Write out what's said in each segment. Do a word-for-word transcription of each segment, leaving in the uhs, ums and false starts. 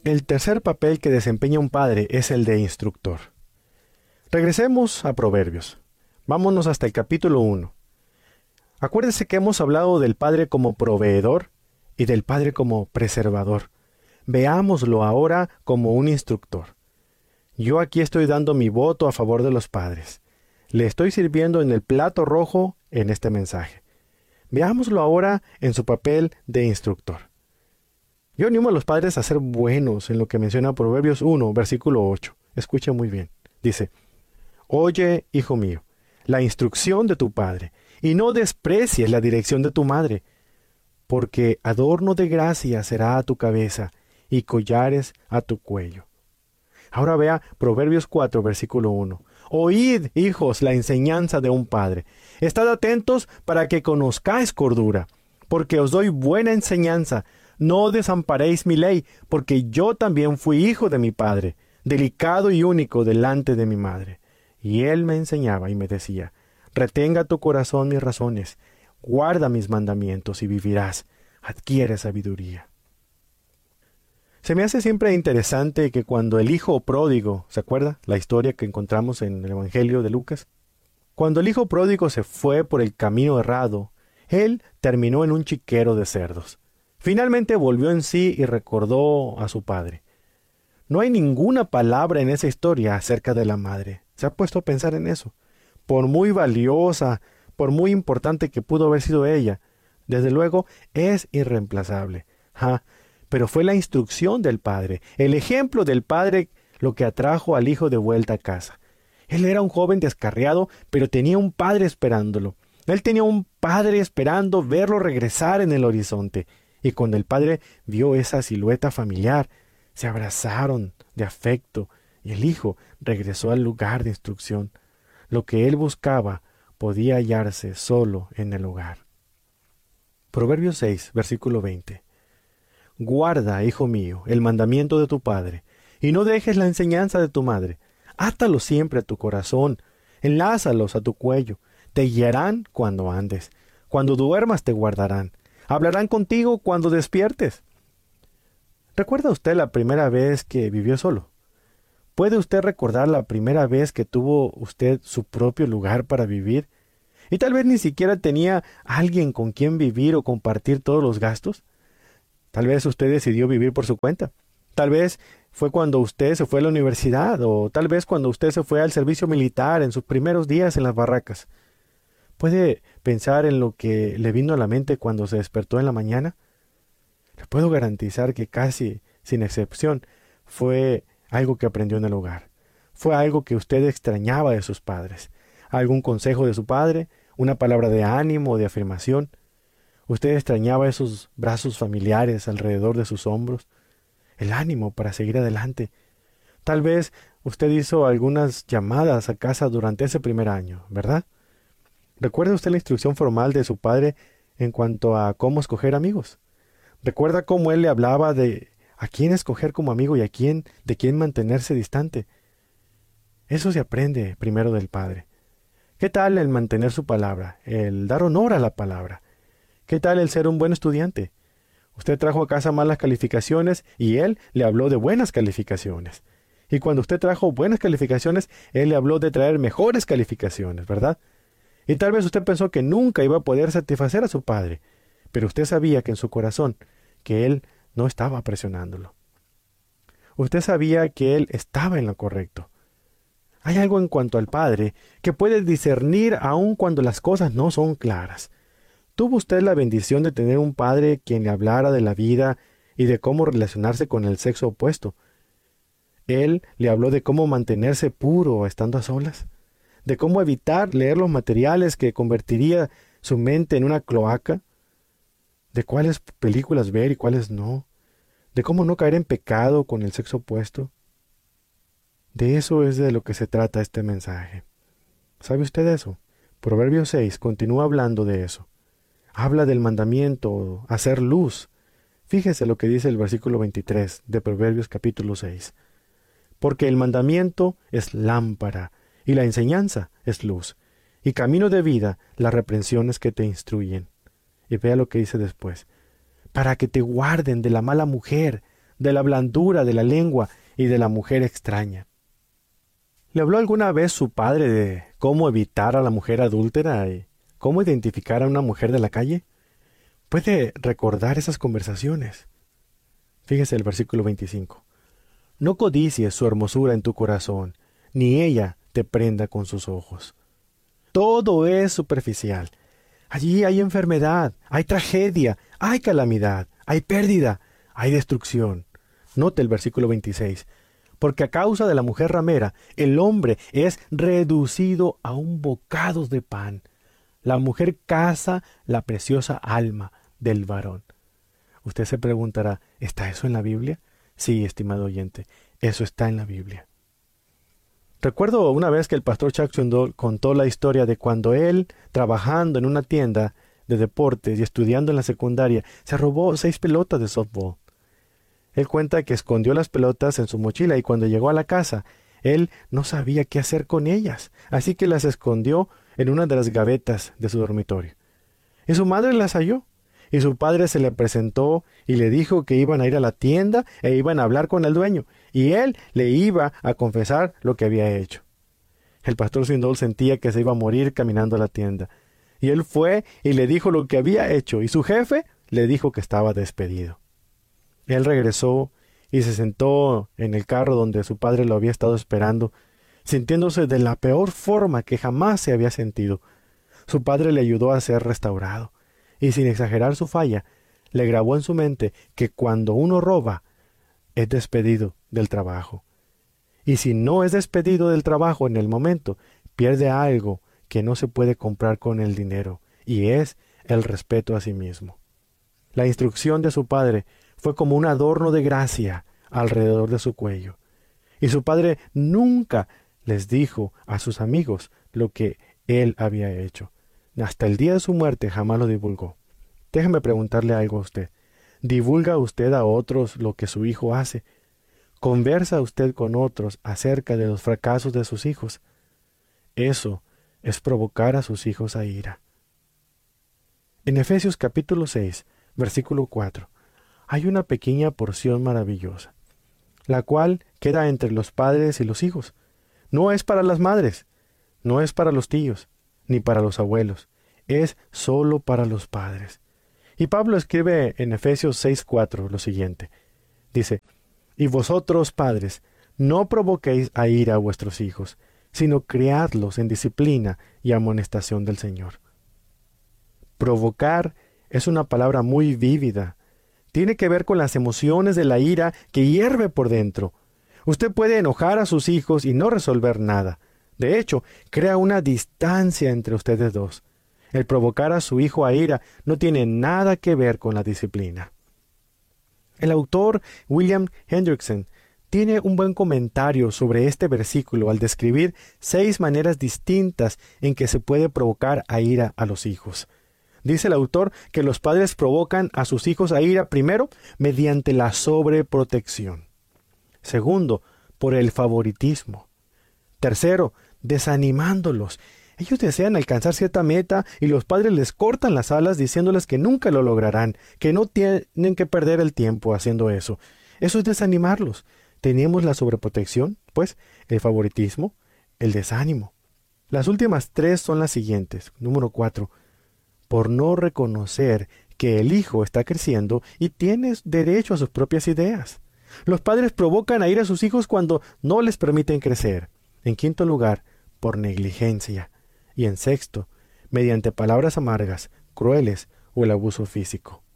El tercer papel que desempeña un padre es el de instructor. Regresemos a Proverbios. Vámonos hasta el capítulo uno. Acuérdese que hemos hablado del padre como proveedor y del padre como preservador. Veámoslo ahora como un instructor. Yo aquí estoy dando mi voto a favor de los padres. Le estoy sirviendo en el plato rojo en este mensaje. Veámoslo ahora en su papel de instructor. Yo animo a los padres a ser buenos en lo que menciona Proverbios uno, versículo ocho. Escuche muy bien. Dice: Oye, hijo mío, la instrucción de tu padre, y no desprecies la dirección de tu madre, porque adorno de gracia será a tu cabeza, y collares a tu cuello. Ahora vea Proverbios cuatro, versículo uno. Oíd, hijos, la enseñanza de un padre. Estad atentos para que conozcáis cordura, porque os doy buena enseñanza. No desamparéis mi ley, porque yo también fui hijo de mi padre, delicado y único delante de mi madre. Y él me enseñaba y me decía: retenga tu corazón mis razones, guarda mis mandamientos y vivirás, adquiere sabiduría. Se me hace siempre interesante que cuando el hijo pródigo, ¿se acuerda la historia que encontramos en el Evangelio de Lucas? Cuando el hijo pródigo se fue por el camino errado, él terminó en un chiquero de cerdos. Finalmente volvió en sí y recordó a su padre. No hay ninguna palabra en esa historia acerca de la madre. ¿Se ha puesto a pensar en eso? Por muy valiosa, por muy importante que pudo haber sido ella, desde luego es irreemplazable. Ah, pero fue la instrucción del padre, el ejemplo del padre, lo que atrajo al hijo de vuelta a casa. Él era un joven descarriado, pero tenía un padre esperándolo. Él tenía un padre esperando verlo regresar en el horizonte. Y cuando el padre vio esa silueta familiar, se abrazaron de afecto, y el hijo regresó al lugar de instrucción. Lo que él buscaba podía hallarse solo en el hogar. Proverbios seis, versículo veinte. Guarda, hijo mío, el mandamiento de tu padre, y no dejes la enseñanza de tu madre. Átalos siempre a tu corazón, enlázalos a tu cuello. Te guiarán cuando andes, cuando duermas te guardarán. Hablarán contigo cuando despiertes. ¿Recuerda usted la primera vez que vivió solo? ¿Puede usted recordar la primera vez que tuvo usted su propio lugar para vivir? Y tal vez ni siquiera tenía alguien con quien vivir o compartir todos los gastos. Tal vez usted decidió vivir por su cuenta. Tal vez fue cuando usted se fue a la universidad, o tal vez cuando usted se fue al servicio militar en sus primeros días en las barracas. ¿Puede pensar en lo que le vino a la mente cuando se despertó en la mañana? Le puedo garantizar que casi, sin excepción, fue algo que aprendió en el hogar. Fue algo que usted extrañaba de sus padres. Algún consejo de su padre, una palabra de ánimo o de afirmación. Usted extrañaba esos brazos familiares alrededor de sus hombros, el ánimo para seguir adelante. Tal vez usted hizo algunas llamadas a casa durante ese primer año, ¿verdad? ¿Recuerda usted la instrucción formal de su padre en cuanto a cómo escoger amigos? ¿Recuerda cómo él le hablaba de a quién escoger como amigo y a quién, de quién mantenerse distante? Eso se aprende primero del padre. ¿Qué tal el mantener su palabra, el dar honor a la palabra? ¿Qué tal el ser un buen estudiante? Usted trajo a casa malas calificaciones y él le habló de buenas calificaciones. Y cuando usted trajo buenas calificaciones, él le habló de traer mejores calificaciones, ¿verdad? Y tal vez usted pensó que nunca iba a poder satisfacer a su padre, pero usted sabía que en su corazón, que él no estaba presionándolo. Usted sabía que él estaba en lo correcto. Hay algo en cuanto al padre que puede discernir aun cuando las cosas no son claras. ¿Tuvo usted la bendición de tener un padre quien le hablara de la vida y de cómo relacionarse con el sexo opuesto? Él le habló de cómo mantenerse puro estando a solas, de cómo evitar leer los materiales que convertiría su mente en una cloaca, de cuáles películas ver y cuáles no, de cómo no caer en pecado con el sexo opuesto. De eso es de lo que se trata este mensaje. ¿Sabe usted eso? Proverbios seis continúa hablando de eso. Habla del mandamiento, hacer luz. Fíjese lo que dice el versículo veintitrés de Proverbios capítulo seis. Porque el mandamiento es lámpara, y la enseñanza es luz, y camino de vida las reprensiones que te instruyen. Y vea lo que dice después. Para que te guarden de la mala mujer, de la blandura de la lengua y de la mujer extraña. ¿Le habló alguna vez su padre de cómo evitar a la mujer adúltera y cómo identificar a una mujer de la calle? Puede recordar esas conversaciones. Fíjese el versículo veinticinco. No codicies su hermosura en tu corazón, ni ella te prenda con sus ojos. Todo es superficial. Allí hay enfermedad, hay tragedia, hay calamidad, hay pérdida, hay destrucción. Note el versículo veintiséis. Porque a causa de la mujer ramera, el hombre es reducido a un bocado de pan. La mujer caza la preciosa alma del varón. Usted se preguntará, ¿está eso en la Biblia? Sí, estimado oyente, eso está en la Biblia. Recuerdo una vez que el pastor Chuck Swindoll contó la historia de cuando él, trabajando en una tienda de deportes y estudiando en la secundaria, se robó seis pelotas de softball. Él cuenta que escondió las pelotas en su mochila y cuando llegó a la casa, él no sabía qué hacer con ellas, así que las escondió en una de las gavetas de su dormitorio. Y su madre las halló, y su padre se le presentó y le dijo que iban a ir a la tienda e iban a hablar con el dueño, y él le iba a confesar lo que había hecho. El pastor Swindoll sentía que se iba a morir caminando a la tienda, y él fue y le dijo lo que había hecho, y su jefe le dijo que estaba despedido. Él regresó y se sentó en el carro donde su padre lo había estado esperando, sintiéndose de la peor forma que jamás se había sentido. Su padre le ayudó a ser restaurado, y sin exagerar su falla, le grabó en su mente que cuando uno roba, es despedido del trabajo. Y si no es despedido del trabajo en el momento, pierde algo que no se puede comprar con el dinero, y es el respeto a sí mismo. La instrucción de su padre fue como un adorno de gracia alrededor de su cuello. Y su padre nunca les dijo a sus amigos lo que él había hecho. Hasta el día de su muerte jamás lo divulgó. Déjeme preguntarle algo a usted. ¿Divulga usted a otros lo que su hijo hace? ¿Conversa usted con otros acerca de los fracasos de sus hijos? Eso es provocar a sus hijos a ira. En Efesios capítulo seis, versículo cuatro, hay una pequeña porción maravillosa, la cual queda entre los padres y los hijos. No es para las madres, no es para los tíos, ni para los abuelos, es solo para los padres. Y Pablo escribe en Efesios seis cuatro lo siguiente. Dice, y vosotros, padres, no provoquéis a ira a vuestros hijos, sino criadlos en disciplina y amonestación del Señor. Provocar es una palabra muy vívida. Tiene que ver con las emociones de la ira que hierve por dentro. Usted puede enojar a sus hijos y no resolver nada. De hecho, crea una distancia entre ustedes dos. El provocar a su hijo a ira no tiene nada que ver con la disciplina. El autor William Hendrickson tiene un buen comentario sobre este versículo al describir seis maneras distintas en que se puede provocar a ira a los hijos. Dice el autor que los padres provocan a sus hijos a ira primero mediante la sobreprotección. Segundo, por el favoritismo. Tercero, desanimándolos. Ellos desean alcanzar cierta meta y los padres les cortan las alas diciéndoles que nunca lo lograrán, que no tienen que perder el tiempo haciendo eso. Eso es desanimarlos. Tenemos la sobreprotección, pues, el favoritismo, el desánimo. Las últimas tres son las siguientes. Número cuatro. Por no reconocer que el hijo está creciendo y tiene derecho a sus propias ideas. Los padres provocan a ir a sus hijos cuando no les permiten crecer. En quinto lugar, por negligencia. Y en sexto, mediante palabras amargas, crueles o el abuso físico.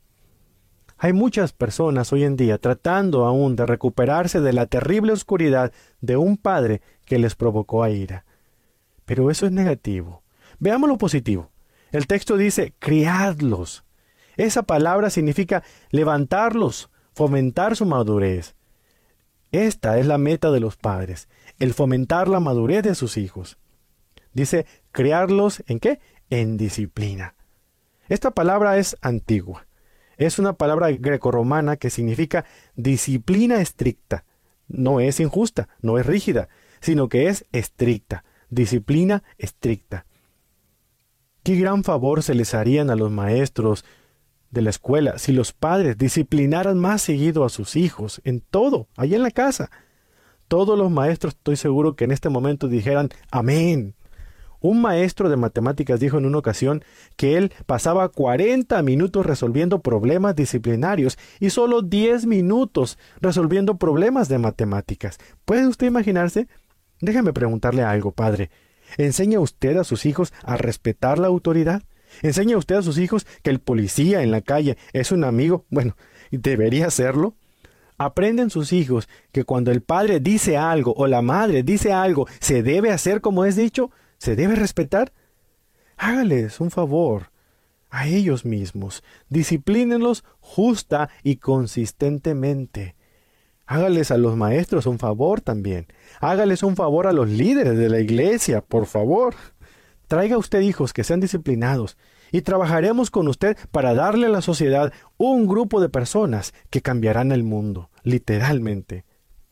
Hay muchas personas hoy en día tratando aún de recuperarse de la terrible oscuridad de un padre que les provocó a ira. Pero eso es negativo. Veamos lo positivo. El texto dice, criadlos. Esa palabra significa levantarlos, fomentar su madurez. Esta es la meta de los padres, el fomentar la madurez de sus hijos. Dice, criarlos ¿en qué? En disciplina. Esta palabra es antigua. Es una palabra grecorromana que significa disciplina estricta. No es injusta, no es rígida, sino que es estricta. Disciplina estricta. Qué gran favor se les harían a los maestros de la escuela, si los padres disciplinaran más seguido a sus hijos en todo, allá en la casa, todos los maestros estoy seguro que en este momento dijeran amén. Un maestro de matemáticas dijo en una ocasión que él pasaba cuarenta minutos resolviendo problemas disciplinarios y solo diez minutos resolviendo problemas de matemáticas. ¿Puede usted imaginarse? Déjeme preguntarle algo, padre. ¿Enseña usted a sus hijos a respetar la autoridad? ¿Enseña usted a sus hijos que el policía en la calle es un amigo? Bueno, ¿debería hacerlo? ¿Aprenden sus hijos que cuando el padre dice algo o la madre dice algo, se debe hacer como es dicho? ¿Se debe respetar? Hágales un favor a ellos mismos. Disciplínenlos justa y consistentemente. Hágales a los maestros un favor también. Hágales un favor a los líderes de la iglesia, por favor. Traiga usted hijos que sean disciplinados y trabajaremos con usted para darle a la sociedad un grupo de personas que cambiarán el mundo, literalmente.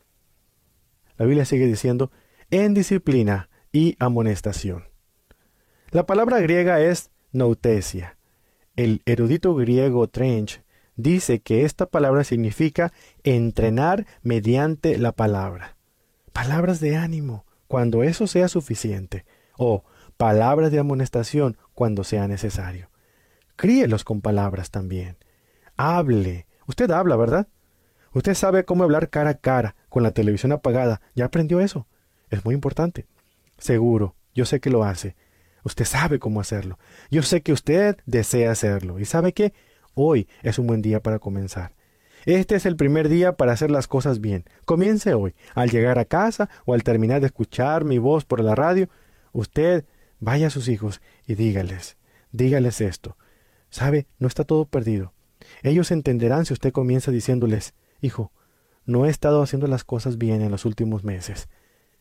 La Biblia sigue diciendo, en disciplina y amonestación. La palabra griega es noutesia. El erudito griego Trench dice que esta palabra significa entrenar mediante la palabra. Palabras de ánimo, cuando eso sea suficiente, o palabras de amonestación cuando sea necesario. Críelos con palabras también. Hable. Usted habla, ¿verdad? Usted sabe cómo hablar cara a cara, con la televisión apagada. ¿Ya aprendió eso? Es muy importante. Seguro, yo sé que lo hace. Usted sabe cómo hacerlo. Yo sé que usted desea hacerlo. ¿Y sabe qué? Hoy es un buen día para comenzar. Este es el primer día para hacer las cosas bien. Comience hoy. Al llegar a casa o al terminar de escuchar mi voz por la radio, usted vaya a sus hijos y dígales, dígales esto. ¿Sabe? No está todo perdido. Ellos entenderán si usted comienza diciéndoles, hijo, no he estado haciendo las cosas bien en los últimos meses.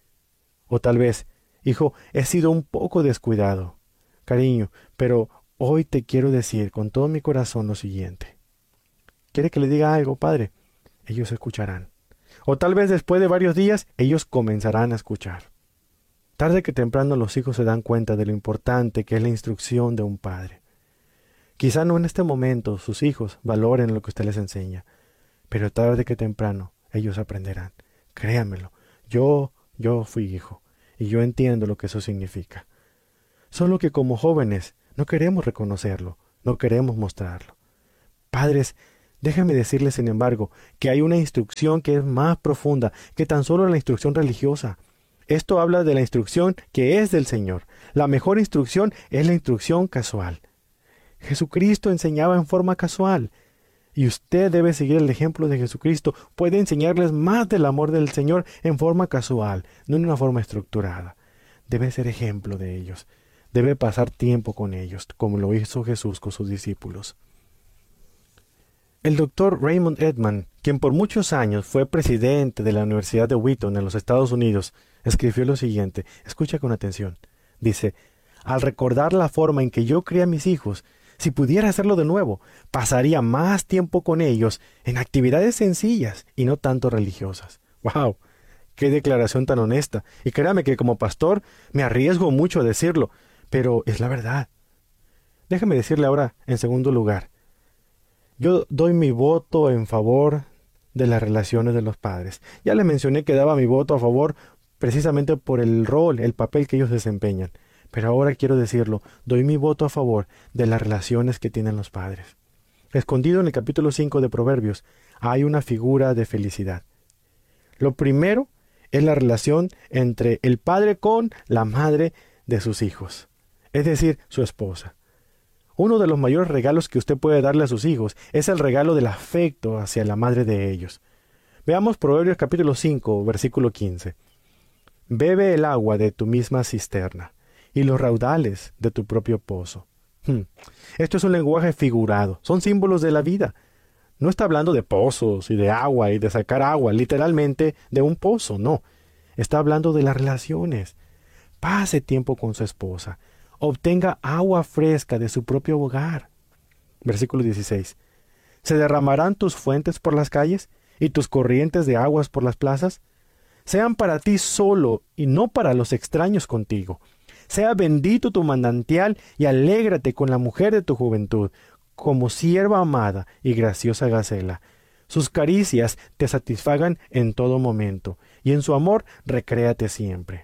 O tal vez, hijo, he sido un poco descuidado. Cariño, pero hoy te quiero decir con todo mi corazón lo siguiente. ¿Quiere que le diga algo, padre? Ellos escucharán. O tal vez después de varios días, ellos comenzarán a escuchar. Tarde que temprano los hijos se dan cuenta de lo importante que es la instrucción de un padre. Quizá no en este momento sus hijos valoren lo que usted les enseña, pero tarde que temprano ellos aprenderán. Créanmelo, yo, yo fui hijo, y yo entiendo lo que eso significa. Solo que como jóvenes no queremos reconocerlo, no queremos mostrarlo. Padres, déjenme decirles, sin embargo, que hay una instrucción que es más profunda que tan solo la instrucción religiosa. Esto habla de la instrucción que es del Señor. La mejor instrucción es la instrucción casual. Jesucristo enseñaba en forma casual. Y usted debe seguir el ejemplo de Jesucristo. Puede enseñarles más del amor del Señor en forma casual, no en una forma estructurada. Debe ser ejemplo de ellos. Debe pasar tiempo con ellos, como lo hizo Jesús con sus discípulos. El doctor Raymond Edman, quien por muchos años fue presidente de la Universidad de Wheaton en los Estados Unidos, escribió lo siguiente. Escucha con atención. Dice, al recordar la forma en que yo crié a mis hijos, si pudiera hacerlo de nuevo, pasaría más tiempo con ellos en actividades sencillas y no tanto religiosas. ¡Wow! ¡Qué declaración tan honesta! Y créame que como pastor me arriesgo mucho a decirlo, pero es la verdad. Déjame decirle ahora, en segundo lugar, yo doy mi voto en favor de las relaciones de los padres. Ya les mencioné que daba mi voto a favor precisamente por el rol, el papel que ellos desempeñan. Pero ahora quiero decirlo, doy mi voto a favor de las relaciones que tienen los padres. Escondido en el capítulo cinco de Proverbios hay una figura de felicidad. Lo primero es la relación entre el padre con la madre de sus hijos, es decir, su esposa. Uno de los mayores regalos que usted puede darle a sus hijos es el regalo del afecto hacia la madre de ellos. Veamos Proverbios capítulo cinco, versículo quince. Bebe el agua de tu misma cisterna y los raudales de tu propio pozo. Hmm. Esto es un lenguaje figurado, son símbolos de la vida. No está hablando de pozos y de agua y de sacar agua, literalmente de un pozo, no. Está hablando de las relaciones. Pase tiempo con su esposa. Obtenga agua fresca de su propio hogar. Versículo dieciséis. ¿Se derramarán tus fuentes por las calles y tus corrientes de aguas por las plazas? Sean para ti solo y no para los extraños contigo. Sea bendito tu manantial y alégrate con la mujer de tu juventud, como sierva amada y graciosa gacela. Sus caricias te satisfagan en todo momento, y en su amor recréate siempre.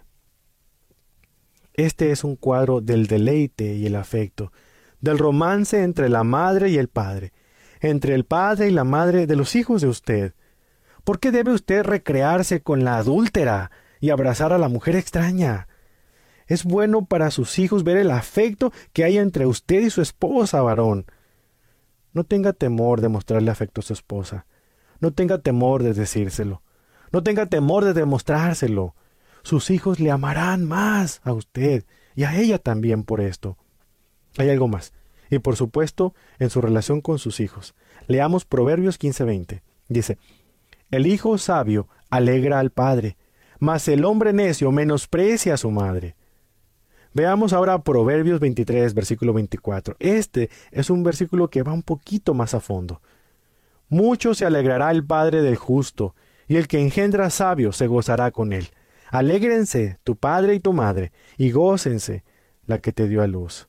Este es un cuadro del deleite y el afecto, del romance entre la madre y el padre, entre el padre y la madre de los hijos de usted. ¿Por qué debe usted recrearse con la adúltera y abrazar a la mujer extraña? Es bueno para sus hijos ver el afecto que hay entre usted y su esposa, varón. No tenga temor de mostrarle afecto a su esposa. No tenga temor de decírselo. No tenga temor de demostrárselo. Sus hijos le amarán más a usted y a ella también por esto. Hay algo más. Y por supuesto, en su relación con sus hijos. Leamos Proverbios quince veinte. Dice: el hijo sabio alegra al padre, mas el hombre necio menosprecia a su madre. Veamos ahora Proverbios veintitrés, versículo veinticuatro. Este es un versículo que va un poquito más a fondo. Mucho se alegrará el padre del justo, y el que engendra sabio se gozará con él. Alégrense tu padre y tu madre, y gócense la que te dio a luz.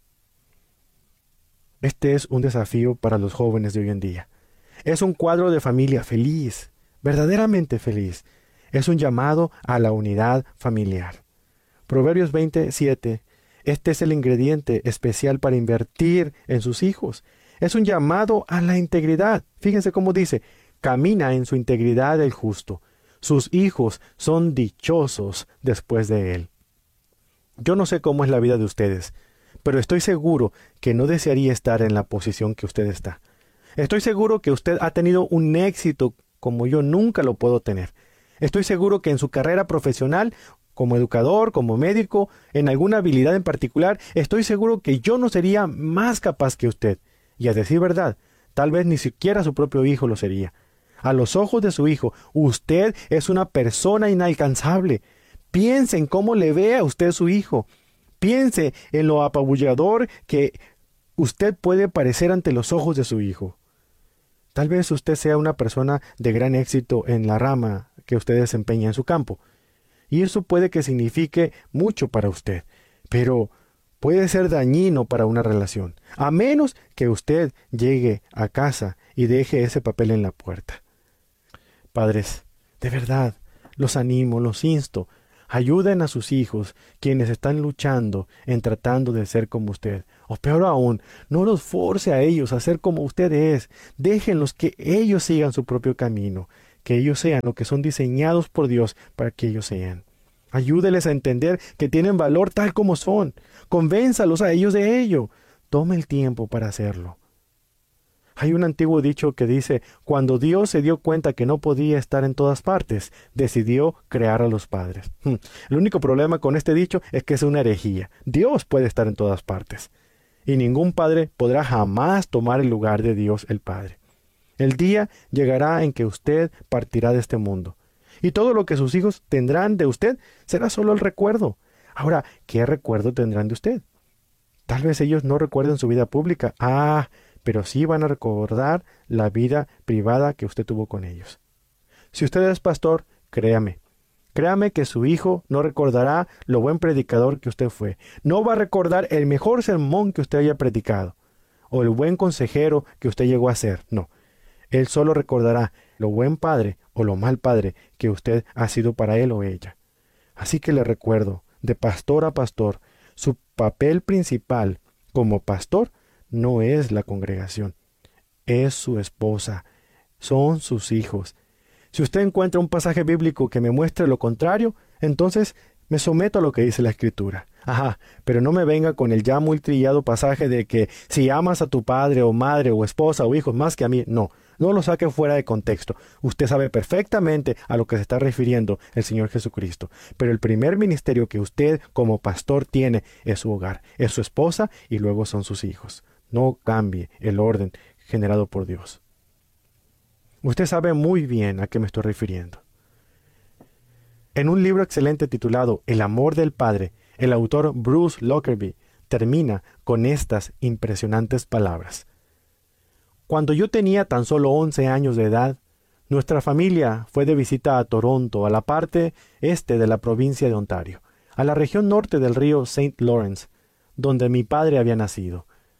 Este es un desafío para los jóvenes de hoy en día. Es un cuadro de familia feliz, verdaderamente feliz. Es un llamado a la unidad familiar. Proverbios veintisiete. Este es el ingrediente especial para invertir en sus hijos. Es un llamado a la integridad. Fíjense cómo dice: camina en su integridad el justo. Sus hijos son dichosos después de él. Yo no sé cómo es la vida de ustedes, pero estoy seguro que no desearía estar en la posición que usted está. Estoy seguro que usted ha tenido un éxito como yo nunca lo puedo tener. Estoy seguro que en su carrera profesional, como educador, como médico, en alguna habilidad en particular, estoy seguro que yo no sería más capaz que usted. Y a decir verdad, tal vez ni siquiera su propio hijo lo sería. A los ojos de su hijo, usted es una persona inalcanzable. Piense en cómo le ve a usted su hijo. Piense en lo apabullador que usted puede parecer ante los ojos de su hijo. Tal vez usted sea una persona de gran éxito en la rama que usted desempeña en su campo. Y eso puede que signifique mucho para usted. Pero puede ser dañino para una relación, a menos que usted llegue a casa y deje ese papel en la puerta. Padres, de verdad, los animo, los insto, ayuden a sus hijos, quienes están luchando en tratando de ser como usted. O peor aún, no los force a ellos a ser como usted es. Déjenlos que ellos sigan su propio camino, que ellos sean lo que son diseñados por Dios para que ellos sean. Ayúdeles a entender que tienen valor tal como son. Convénzalos a ellos de ello. Tome el tiempo para hacerlo. Hay un antiguo dicho que dice: cuando Dios se dio cuenta que no podía estar en todas partes, decidió crear a los padres. El único problema con este dicho es que es una herejía. Dios puede estar en todas partes, y ningún padre podrá jamás tomar el lugar de Dios el Padre. El día llegará en que usted partirá de este mundo, y todo lo que sus hijos tendrán de usted será solo el recuerdo. Ahora, ¿qué recuerdo tendrán de usted? Tal vez ellos no recuerden su vida pública. Ah, pero sí van a recordar la vida privada que usted tuvo con ellos. Si usted es pastor, créame, créame que su hijo no recordará lo buen predicador que usted fue. No va a recordar el mejor sermón que usted haya predicado, o el buen consejero que usted llegó a ser. No, él solo recordará lo buen padre o lo mal padre que usted ha sido para él o ella. Así que le recuerdo, de pastor a pastor, su papel principal como pastor no es la congregación, es su esposa, son sus hijos. Si usted encuentra un pasaje bíblico que me muestre lo contrario, entonces me someto a lo que dice la Escritura. Ajá, pero no me venga con el ya muy trillado pasaje de que si amas a tu padre o madre o esposa o hijos más que a mí, no, no lo saque fuera de contexto. Usted sabe perfectamente a lo que se está refiriendo el Señor Jesucristo. Pero el primer ministerio que usted como pastor tiene es su hogar, es su esposa y luego son sus hijos. No cambie el orden generado por Dios. Usted sabe muy bien a qué me estoy refiriendo. En un libro excelente titulado El amor del Padre, el autor Bruce Lockerbie termina con estas impresionantes palabras. Cuando yo tenía tan solo once años de edad, nuestra familia fue de visita a Toronto, a la parte este de la provincia de Ontario, a la región norte del río Saint Lawrence, donde mi padre había nacido.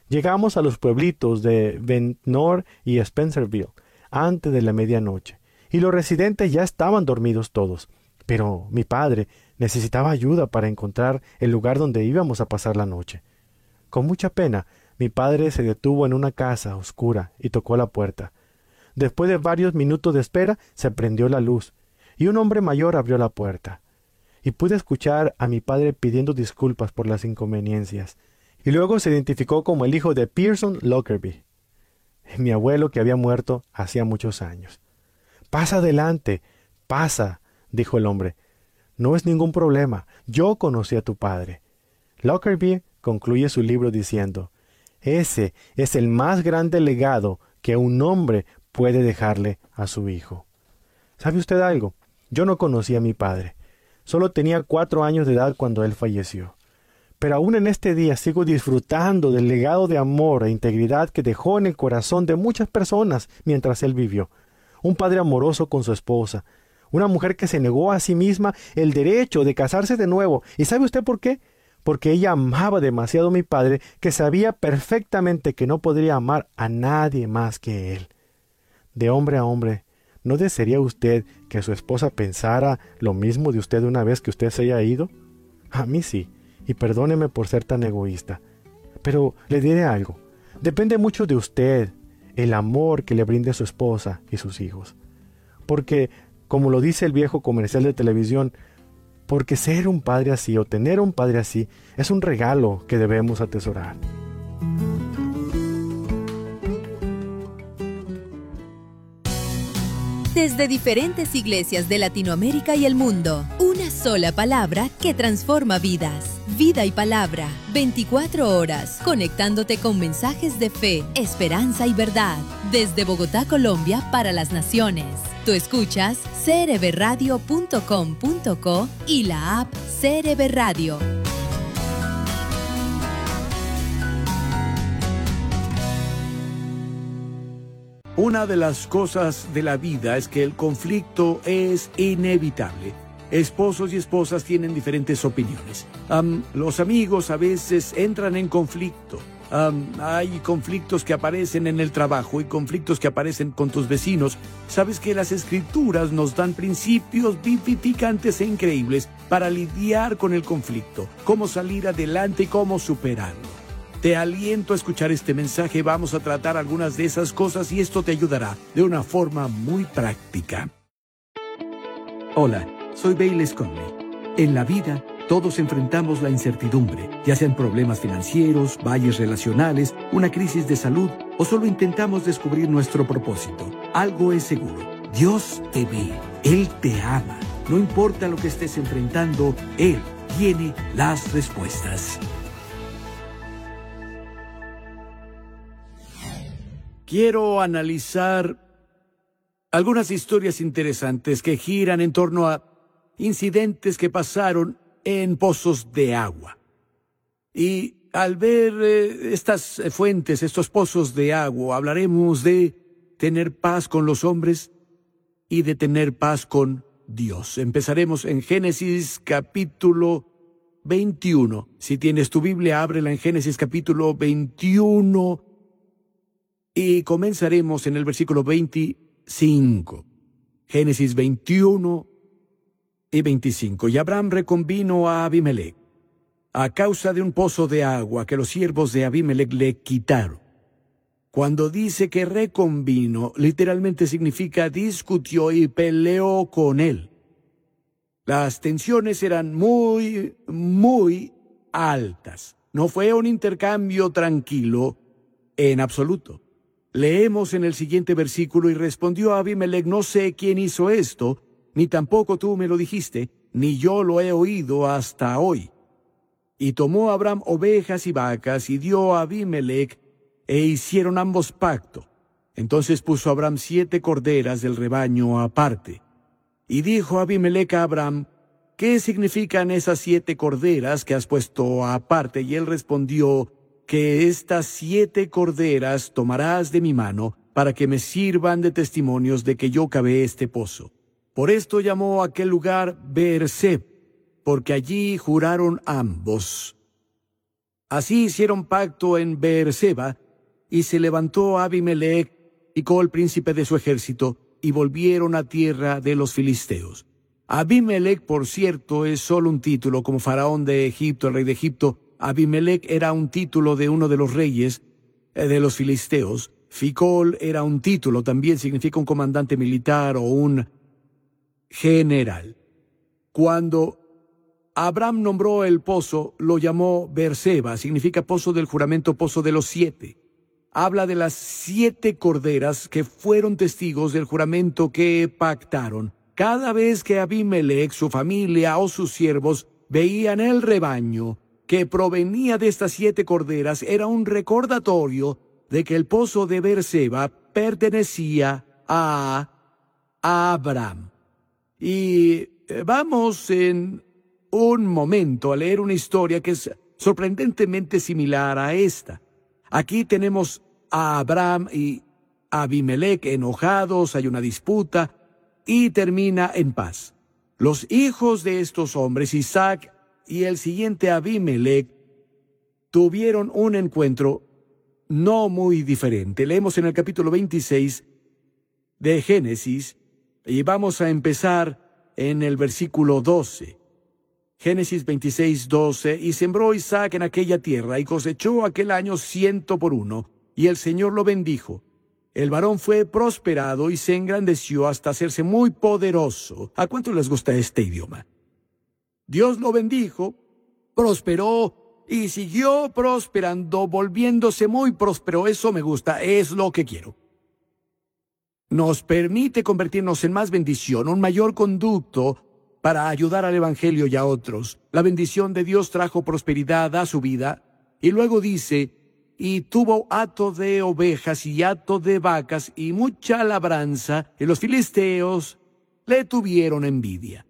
Llegamos a los pueblitos de Ventnor y Spencerville antes de la medianoche, y los residentes ya estaban dormidos todos. Pero mi padre necesitaba ayuda para encontrar el lugar donde íbamos a pasar la noche. Con mucha pena, mi padre se detuvo en una casa oscura y tocó la puerta. Después de varios minutos de espera, se prendió la luz, y un hombre mayor abrió la puerta. Y pude escuchar a mi padre pidiendo disculpas por las inconveniencias, y luego se identificó como el hijo de Pearson Lockerbie, mi abuelo que había muerto hacía muchos años. «Pasa adelante, pasa», dijo el hombre. «No es ningún problema, yo conocí a tu padre». Lockerbie concluye su libro diciendo: «Ese es el más grande legado que un hombre puede dejarle a su hijo». ¿Sabe usted algo? Yo no conocí a mi padre. Solo tenía cuatro años de edad cuando él falleció. Pero aún en este día sigo disfrutando del legado de amor e integridad que dejó en el corazón de muchas personas mientras él vivió. Un padre amoroso con su esposa, una mujer que se negó a sí misma el derecho de casarse de nuevo. ¿Y sabe usted por qué? Porque ella amaba demasiado a mi padre, que sabía perfectamente que no podría amar a nadie más que él. De hombre a hombre, ¿no desearía usted que su esposa pensara lo mismo de usted una vez que usted se haya ido? A mí sí. Y perdóneme por ser tan egoísta. Pero le diré algo. Depende mucho de usted el amor que le brinde a su esposa y sus hijos. Porque, como lo dice el viejo comercial de televisión, porque ser un padre así o tener un padre así es un regalo que debemos atesorar. Desde diferentes iglesias de Latinoamérica y el mundo, una sola palabra que transforma vidas. Vida y Palabra, veinticuatro horas, conectándote con mensajes de fe, esperanza y verdad. Desde Bogotá, Colombia, para las naciones. Tú escuchas c r b radio punto com punto co y la app C R B Radio. Una de las cosas de la vida es que el conflicto es inevitable. Esposos y esposas tienen diferentes opiniones. Um, los amigos a veces entran en conflicto. Um, hay conflictos que aparecen en el trabajo y conflictos que aparecen con tus vecinos. Sabes que las Escrituras nos dan principios vivificantes e increíbles para lidiar con el conflicto, cómo salir adelante y cómo superarlo. Te aliento a escuchar este mensaje. Vamos a tratar algunas de esas cosas y esto te ayudará de una forma muy práctica. Hola, soy Bayless Conley. En la vida, todos enfrentamos la incertidumbre, ya sean problemas financieros, valles relacionales, una crisis de salud o solo intentamos descubrir nuestro propósito. Algo es seguro, Dios te ve, Él te ama. No importa lo que estés enfrentando, Él tiene las respuestas. Quiero analizar algunas historias interesantes que giran en torno a incidentes que pasaron en pozos de agua. Y al ver eh, estas fuentes, estos pozos de agua, hablaremos de tener paz con los hombres y de tener paz con Dios. Empezaremos en Génesis capítulo veintiuno. Si tienes tu Biblia, ábrela en Génesis capítulo veintiuno y comenzaremos en el versículo veinticinco. Génesis veintiuno y veinticinco. Y Abraham reconvino a Abimelech a causa de un pozo de agua que los siervos de Abimelech le quitaron. Cuando dice que reconvino, literalmente significa discutió y peleó con él. Las tensiones eran muy, muy altas. No fue un intercambio tranquilo en absoluto. Leemos en el siguiente versículo: y respondió Abimelech: no sé quién hizo esto, ni tampoco tú me lo dijiste, ni yo lo he oído hasta hoy. Y tomó Abraham ovejas y vacas, y dio a Abimelech, e hicieron ambos pacto. Entonces puso Abraham siete corderas del rebaño aparte. Y dijo Abimelech a Abraham: ¿qué significan esas siete corderas que has puesto aparte? Y él respondió: que estas siete corderas tomarás de mi mano, para que me sirvan de testimonios de que yo cavé este pozo. Por esto llamó aquel lugar Beerseb, porque allí juraron ambos. Así hicieron pacto en Beerseba, y se levantó Abimelech y Ficol, príncipe de su ejército, y volvieron a tierra de los filisteos. Abimelech, por cierto, es solo un título, como faraón de Egipto, el rey de Egipto. Abimelech era un título de uno de los reyes eh, de los filisteos. Ficol era un título, también significa un comandante militar o un general. Cuando Abraham nombró el pozo, lo llamó Beerseba, significa pozo del juramento, pozo de los siete. Habla de las siete corderas que fueron testigos del juramento que pactaron. Cada vez que Abimelech, su familia o sus siervos veían el rebaño que provenía de estas siete corderas, era un recordatorio de que el pozo de Beerseba pertenecía a Abraham. Y vamos en un momento a leer una historia que es sorprendentemente similar a esta. Aquí tenemos a Abraham y Abimelech enojados, hay una disputa y termina en paz. Los hijos de estos hombres, Isaac y el siguiente Abimelech, tuvieron un encuentro no muy diferente. Leemos en el capítulo veintiséis de Génesis y vamos a empezar en el versículo doce. Génesis veintiséis, doce, y sembró Isaac en aquella tierra, y cosechó aquel año ciento por uno, y el Señor lo bendijo. El varón fue prosperado y se engrandeció hasta hacerse muy poderoso. ¿A cuánto les gusta este idioma? Dios lo bendijo, prosperó y siguió prosperando, volviéndose muy próspero. Eso me gusta, es lo que quiero. Nos permite convertirnos en más bendición, un mayor conducto para ayudar al Evangelio y a otros. La bendición de Dios trajo prosperidad a su vida. Y luego dice, y tuvo hato de ovejas y hato de vacas y mucha labranza, y los filisteos le tuvieron envidia.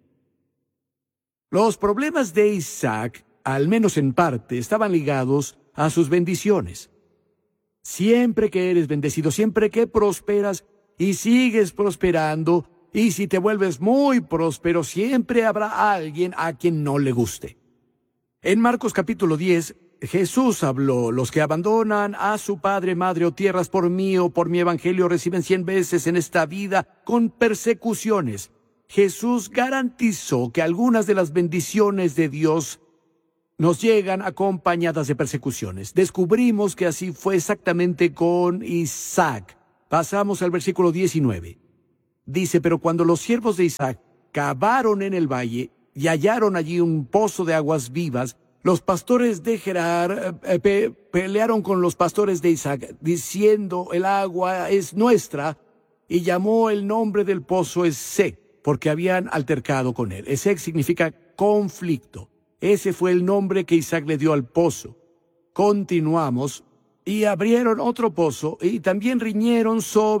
Los problemas de Isaac, al menos en parte, estaban ligados a sus bendiciones. Siempre que eres bendecido, siempre que prosperas y sigues prosperando, y si te vuelves muy próspero, siempre habrá alguien a quien no le guste. En Marcos capítulo diez, Jesús habló, los que abandonan a su padre, madre o tierras por mí o por mi evangelio reciben cien veces en esta vida con persecuciones. Jesús garantizó que algunas de las bendiciones de Dios nos llegan acompañadas de persecuciones. Descubrimos que así fue exactamente con Isaac. Pasamos al versículo diecinueve. Dice, pero cuando los siervos de Isaac cavaron en el valle y hallaron allí un pozo de aguas vivas, los pastores de Gerar eh, pe pelearon con los pastores de Isaac, diciendo, el agua es nuestra, y llamó el nombre del pozo Esek, porque habían altercado con él. Esek significa conflicto. Ese fue el nombre que Isaac le dio al pozo. Continuamos, y abrieron otro pozo, y también riñeron sobre